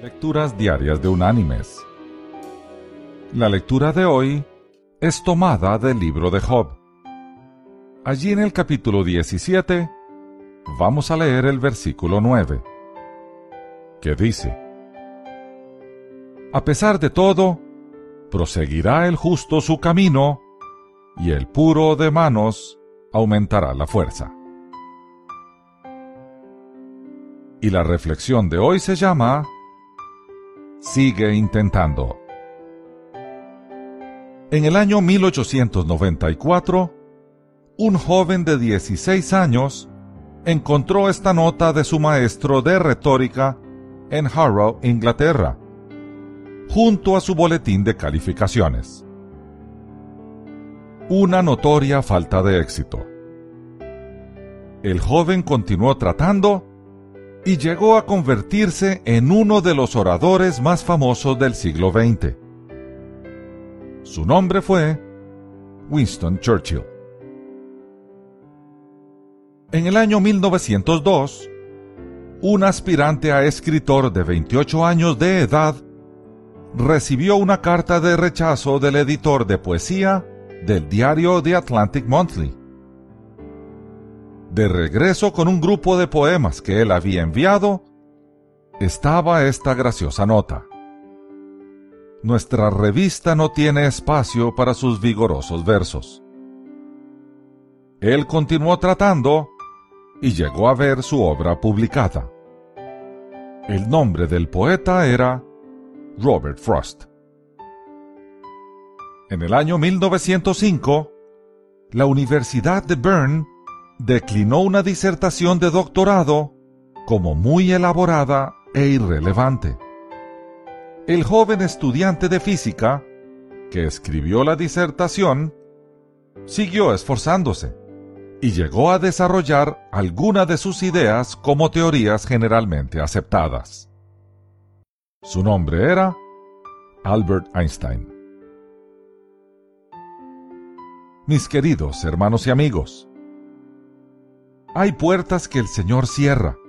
Lecturas diarias de Unánimes. La lectura de hoy es tomada del libro de Job. Allí en el capítulo 17 vamos a leer el versículo 9, que dice: A pesar de todo, proseguirá el justo su camino, y el puro de manos aumentará la fuerza. Y la reflexión de hoy se llama Sigue intentando. En el año 1894, un joven de 16 años encontró esta nota de su maestro de retórica en Harrow, Inglaterra, junto a su boletín de calificaciones. Una notoria falta de éxito. El joven continuó tratando y llegó a convertirse en uno de los oradores más famosos del siglo XX. Su nombre fue Winston Churchill. En el año 1902, un aspirante a escritor de 28 años de edad recibió una carta de rechazo del editor de poesía del diario The Atlantic Monthly. De regreso con un grupo de poemas que él había enviado, estaba esta graciosa nota: Nuestra revista no tiene espacio para sus vigorosos versos. Él continuó tratando y llegó a ver su obra publicada. El nombre del poeta era Robert Frost. En el año 1905, la Universidad de Bern declinó una disertación de doctorado como muy elaborada e irrelevante. El joven estudiante de física, que escribió la disertación, siguió esforzándose y llegó a desarrollar algunas de sus ideas como teorías generalmente aceptadas. Su nombre era Albert Einstein. Mis queridos hermanos y amigos, hay puertas que el Señor cierra